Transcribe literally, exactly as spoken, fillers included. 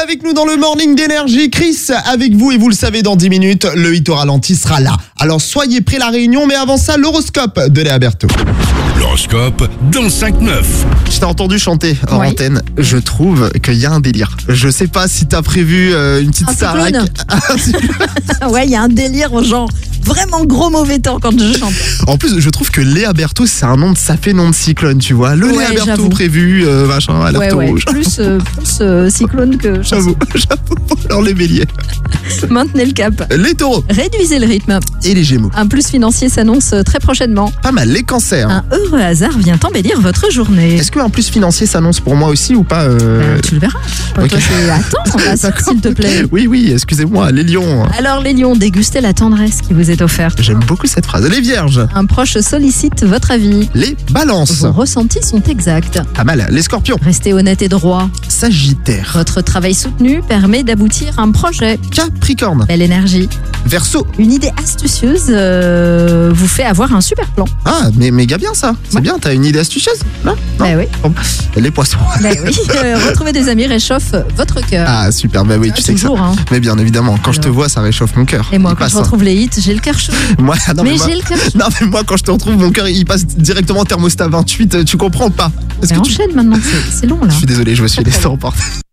avec nous dans le Morning d'Énergie. Chris avec vous et vous le savez, dans dix minutes, le hit au ralenti sera là. Alors soyez prêts la réunion, mais avant ça, l'horoscope de Léa Berthaud. L'horoscope dans cinq neuf. Je t'ai entendu chanter hors Oui. antenne. Je trouve qu'il y a un délire. Je sais pas si t'as prévu euh, une petite Un starac. cyclone. Ouais, il y a un délire, genre vraiment gros mauvais temps quand je chante. En plus, je trouve que Léa Berthaud, c'est un nom de, ça fait nom de cyclone, tu vois. Le Ouais, Léa Berthaud j'avoue. prévu, euh, machin, alerte Ouais, ouais, rouge. plus, euh, plus euh, cyclone que chanson. J'avoue, j'avoue. Alors les béliers, Maintenez le cap. les taureaux Réduisez le rythme. et les gémeaux. Un plus financier s'annonce très prochainement. Pas mal, les cancers. Un heureux hasard vient embellir votre journée. Est-ce qu'un plus financier s'annonce pour moi aussi ou pas euh... Euh, tu le verras. ok. Toi, c'est... Attends, rassure, D'accord. s'il te plaît. Oui, oui, excusez-moi, les lions. Alors les lions, dégustez la tendresse qui vous est offerte. J'aime beaucoup cette phrase. Les vierges, Un proche sollicite votre avis. les balances. Vos ressentis sont exacts. Pas mal, les scorpions. Restez honnête et droit. Sagittaire, Votre travail soutenu permet d'aboutir à un projet. capricorne, Belle énergie. verseau. Une idée astucieuse euh, vous fait avoir un super plan. Ah, mais méga bien ça. C'est Ouais. bien, t'as une idée astucieuse là? Non. Bah oui. Bon. Les poissons. Bah oui. Euh, retrouver des amis réchauffe votre cœur. Ah, super, bah oui, Ah, tu sais que ça. toujours, hein. Mais bien évidemment, quand je te Alors. vois, ça réchauffe mon cœur. Et moi, Il quand passe, je retrouve les hits, j'ai le cœur chaud. hein. Moi, non, mais mais moi- j'ai le cœur chaud. non, mais moi, quand je te retrouve, mon cœur, il passe directement thermostat vingt-huit. Tu comprends pas? Est-ce Mais que tu... enchaîne maintenant, c'est, c'est long là. Je suis désolé, je me suis laissé emporter.